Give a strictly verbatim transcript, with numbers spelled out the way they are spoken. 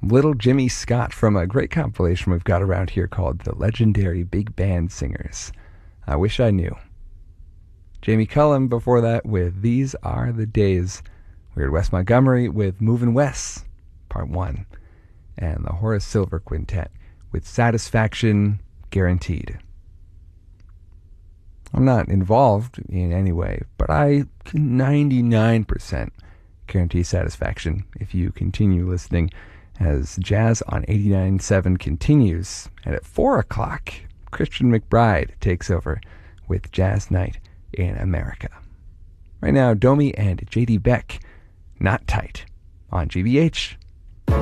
Little Jimmy Scott from a great compilation we've got around here called The Legendary Big Band Singers. I Wish I Knew. Jamie Cullum before that with These Are the Days. We heard Wes Montgomery with Movin' Wes, Part one. And the Horace Silver Quintet with Satisfaction Guaranteed. I'm not involved in any way, but I can ninety-nine percent guarantee satisfaction if you continue listening as Jazz on eighty-nine point seven continues. And at four o'clock, Christian McBride takes over with Jazz Night in America. Right now, Domi and J D Beck, Not Tight, on G B H